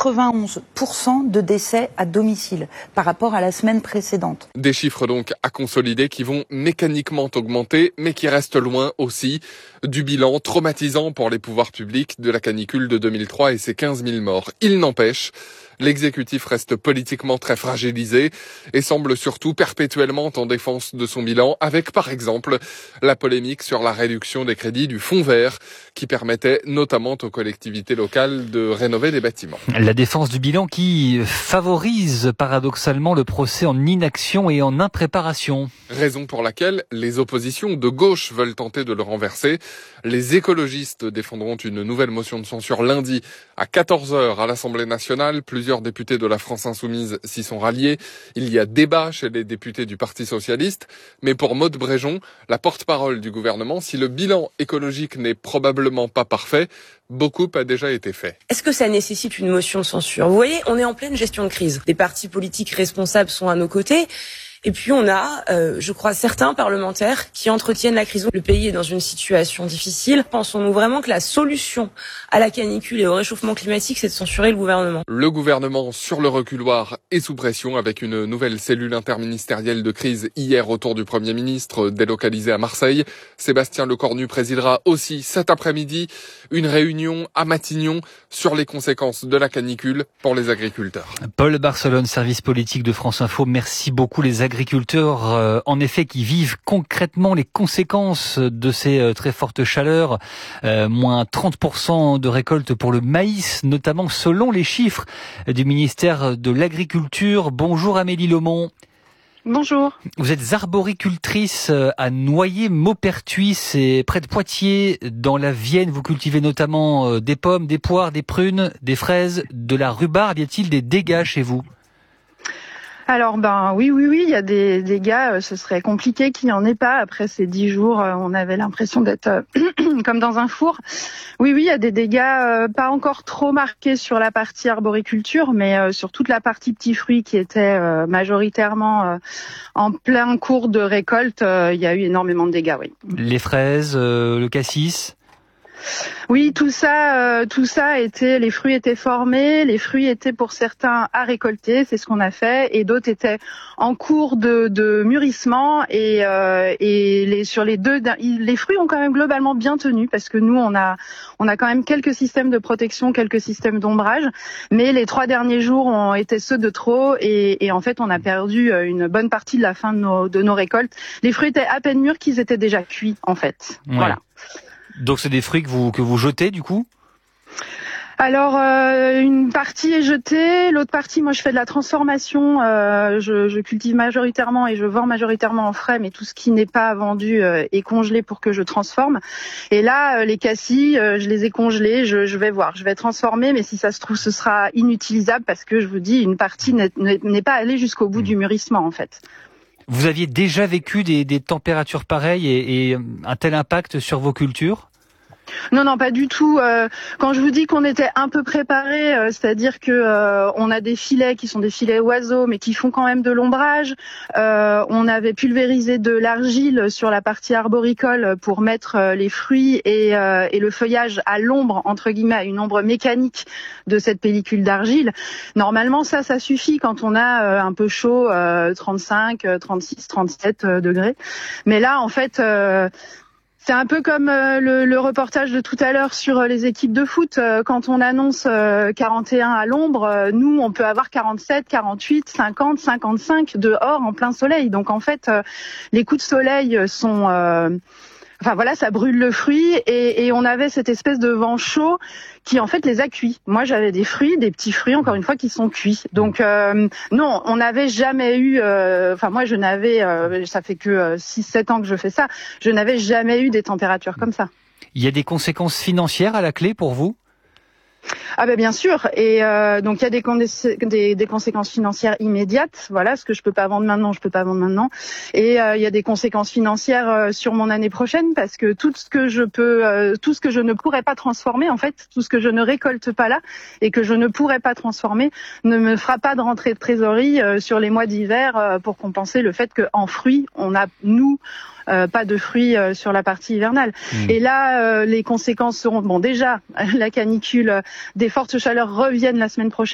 91% de décès à domicile par rapport à la semaine précédente. Des chiffres donc à consolider qui vont mécaniquement augmenter, mais qui restent loin aussi du bilan traumatisant pour les pouvoirs publics de la canicule de 2003 et ses 15 000 morts. Il n'empêche, l'exécutif reste politiquement très fragilisé et semble surtout perpétuellement en défense de son bilan, avec par exemple la polémique sur la réduction des crédits du Fonds vert qui permettait notamment aux collectivités locales de rénover des bâtiments. La défense du bilan qui favorise paradoxalement le procès en inaction et en impréparation. Raison pour laquelle les oppositions de gauche veulent tenter de le renverser. Les écologistes défendront une nouvelle motion de censure lundi à 14h à l'Assemblée nationale. Plusieurs députés de la France Insoumise s'y sont ralliés. Il y a débat chez les députés du Parti Socialiste. Mais pour Maude Bréjon, la porte-parole du gouvernement, si le bilan écologique n'est probablement pas parfait, beaucoup a déjà été fait. Est-ce que ça nécessite une motion de censure ? Vous voyez, on est en pleine gestion de crise. Les partis politiques responsables sont à nos côtés. Et puis on a, je crois, certains parlementaires qui entretiennent la crise. Le pays est dans une situation difficile. Pensons-nous vraiment que la solution à la canicule et au réchauffement climatique, c'est de censurer le gouvernement ? Le gouvernement sur le reculoir est sous pression avec une nouvelle cellule interministérielle de crise hier autour du Premier ministre délocalisé à Marseille. Sébastien Lecornu présidera aussi cet après-midi une réunion à Matignon sur les conséquences de la canicule pour les agriculteurs. Paul Barcelone, service politique de France Info, merci beaucoup. Les agriculteurs, en effet, qui vivent concrètement les conséquences de ces très fortes chaleurs, moins 30% de récolte pour le maïs, notamment selon les chiffres du ministère de l'Agriculture. Bonjour Amélie Lomont. Bonjour. Vous êtes arboricultrice à Noyer-Maupertuis, c'est près de Poitiers, dans la Vienne. Vous cultivez notamment des pommes, des poires, des prunes, des fraises, de la rhubarbe. Y a-t-il des dégâts chez vous ? Alors oui, il y a des dégâts, ce serait compliqué qu'il n'y en ait pas. Après ces 10 jours, on avait l'impression d'être comme dans un four. Oui, il y a des dégâts pas encore trop marqués sur la partie arboriculture, mais sur toute la partie petits fruits qui était majoritairement en plein cours de récolte, il y a eu énormément de dégâts, oui. Les fraises, le cassis ? Oui, tout ça était, les fruits étaient formés, les fruits étaient pour certains à récolter, c'est ce qu'on a fait, et d'autres étaient en cours de mûrissement et sur les deux, les fruits ont quand même globalement bien tenu parce que nous on a quand même quelques systèmes de protection, quelques systèmes d'ombrage, mais les 3 derniers jours ont été ceux de trop et en fait on a perdu une bonne partie de la fin de nos récoltes. Les fruits étaient à peine mûrs qu'ils étaient déjà cuits en fait. Ouais. Voilà. Donc c'est des fruits que vous jetez du coup ? Alors une partie est jetée, l'autre partie, moi je fais de la transformation, je cultive majoritairement et je vends majoritairement en frais, mais tout ce qui n'est pas vendu est congelé pour que je transforme. Et là les cassis, je les ai congelés, je vais voir, je vais transformer, mais si ça se trouve ce sera inutilisable parce que je vous dis une partie n'est pas allée jusqu'au bout du mûrissement en fait. Vous aviez déjà vécu des températures pareilles et un tel impact sur vos cultures ? Non, pas du tout. Quand je vous dis qu'on était un peu préparé, c'est-à-dire que on a des filets qui sont des filets oiseaux, mais qui font quand même de l'ombrage. On avait pulvérisé de l'argile sur la partie arboricole pour mettre les fruits et le feuillage à l'ombre, entre guillemets, à une ombre mécanique de cette pellicule d'argile. Normalement, ça suffit quand on a un peu chaud, 35, 36, 37 degrés. Mais là, en fait... c'est un peu comme le reportage de tout à l'heure sur les équipes de foot. Quand on annonce 41 à l'ombre, nous, on peut avoir 47, 48, 50, 55 dehors en plein soleil. Donc en fait, les coups de soleil sont... Enfin voilà, ça brûle le fruit et on avait cette espèce de vent chaud qui en fait les a cuits. Moi j'avais des petits fruits encore une fois qui sont cuits. Donc non, on n'avait jamais eu, moi je n'avais, ça fait que 6-7 ans que je fais ça, je n'avais jamais eu des températures comme ça. Il y a des conséquences financières à la clé pour vous ? Ah ben bien sûr, et donc il y a des conséquences financières immédiates. Voilà, ce que je peux pas vendre maintenant, je peux pas vendre maintenant. Et il y a des conséquences financières sur mon année prochaine parce que tout ce que je ne pourrais pas transformer en fait, tout ce que je ne récolte pas là et que je ne pourrais pas transformer, ne me fera pas de rentrée de trésorerie sur les mois d'hiver pour compenser le fait qu'en fruits on a pas de fruits sur la partie hivernale. Et là, les conséquences seront déjà la canicule, des fortes chaleurs reviennent la semaine prochaine.